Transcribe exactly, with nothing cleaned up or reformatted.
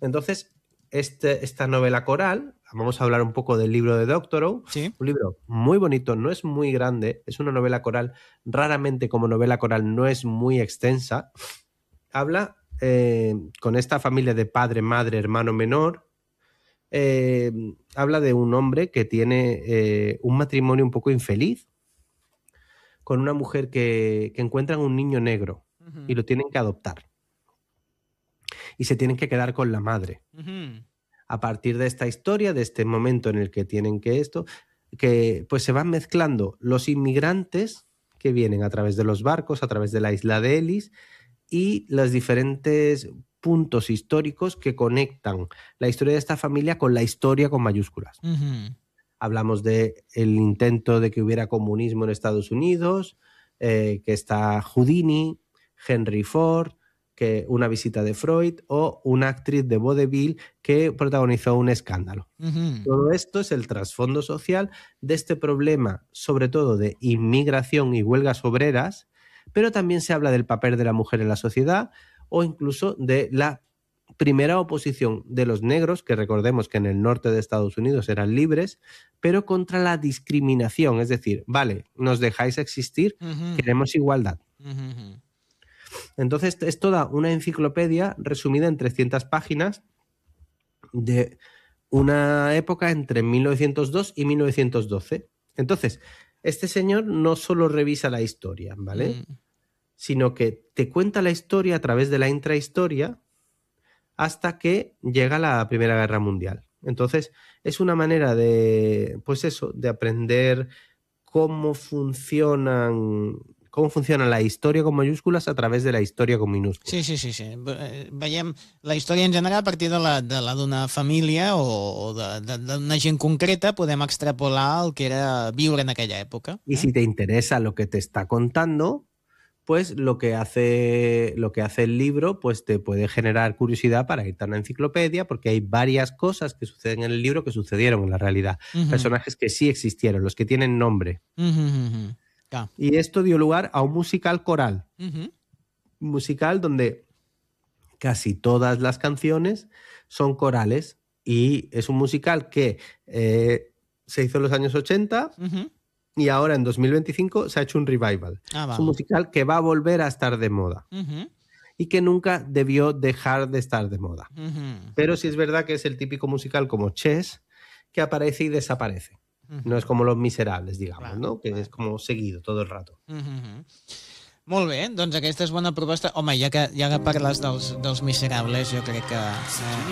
Entonces, este, esta novela coral, vamos a hablar un poco del libro de Doctorow, sí. Un libro muy bonito, no es muy grande, es una novela coral, raramente como novela coral no es muy extensa. Habla eh, con esta familia de padre, madre, hermano menor. Eh, habla de un hombre que tiene eh, un matrimonio un poco infeliz con una mujer que, que encuentran un niño negro Uh-huh. y lo tienen que adoptar. Y se tienen que quedar con la madre. Uh-huh. A partir de esta historia, de este momento en el que tienen que esto, que pues se van mezclando los inmigrantes que vienen a través de los barcos, a través de la isla de Ellis, y los diferentes puntos históricos que conectan la historia de esta familia con la historia con mayúsculas. Uh-huh. Hablamos del intento de que hubiera comunismo en Estados Unidos, eh, que está Houdini, Henry Ford, que una visita de Freud o una actriz de vaudeville que protagonizó un escándalo. Uh-huh. Todo esto es el trasfondo social de este problema, sobre todo de inmigración y huelgas obreras, pero también se habla del papel de la mujer en la sociedad o incluso de la primera oposición de los negros, que recordemos que en el norte de Estados Unidos eran libres, pero contra la discriminación, es decir, vale, nos dejáis existir, uh-huh. queremos igualdad. Uh-huh. Entonces es toda una enciclopedia resumida en trescientas páginas de una época entre mil novecientos dos y mil novecientos doce. Entonces, este señor no solo revisa la historia, ¿vale? Mm. Sino que te cuenta la historia a través de la intrahistoria hasta que llega la Primera Guerra Mundial. Entonces, es una manera de, pues eso, de aprender cómo funcionan... com funciona la història con mayúscules a través de la història con minúscules. Sí, sí, sí, sí. Veiem la història en general a partir de la de la d'una família o d'una gent concreta, podem extrapolar el que era viure en aquella època. Y si te interesa lo que te está contando, pues lo que hace lo que hace el libro pues te puede generar curiosidad para irte a una enciclopedia, porque hay varias cosas que suceden en el libro que sucedieron en la realidad. Uh-huh. Personajes que sí existieron, los que tienen nombre. Uh-huh. Ah. Y esto dio lugar a un musical coral. Uh-huh. Un musical donde casi todas las canciones son corales y es un musical que eh, se hizo en los años ochenta uh-huh. y ahora en dos mil veinticinco se ha hecho un revival. Ah, es un musical que va a volver a estar de moda uh-huh. y que nunca debió dejar de estar de moda. Uh-huh. Pero sí es verdad que es el típico musical como Chess que aparece y desaparece. Uh-huh. No és com Los Miserables, digamos, clar, no? Que clar. És com seguido todo el rato. Uh-huh. Molt bé, doncs aquesta és bona proposta. Home, ja que, ja que parles dels, dels Miserables, jo crec que... Eh...